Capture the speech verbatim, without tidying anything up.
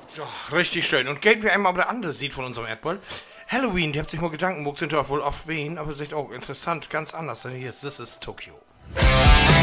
Ja, richtig schön. Und gehen wir einmal auf der andere Seite von unserem Erdball. Halloween, die habt sich mal Gedanken gemacht, sind doch wohl auf wen, aber ist echt auch interessant, ganz anders. Hier ist This is Tokyo.